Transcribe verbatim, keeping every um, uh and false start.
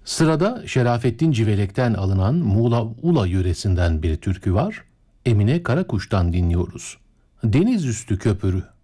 Sırada Şerafettin Civelek'ten alınan Muğla Ula yöresinden bir türkü var. Emine Karakuş'tan dinliyoruz. Deniz üstü köpürü.